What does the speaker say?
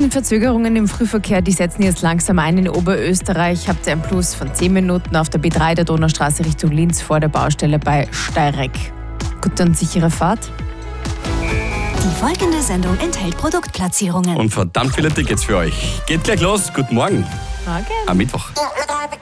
Und Verzögerungen im Frühverkehr, die setzen jetzt langsam ein in Oberösterreich. Habt ihr ein Plus von 10 Minuten auf der B3 der Donaustraße Richtung Linz vor der Baustelle bei Steyreck. Gute und sichere Fahrt. Die folgende Sendung enthält Produktplatzierungen. Und verdammt viele Tickets für euch. Geht gleich los. Guten Morgen. Morgen. Am Mittwoch.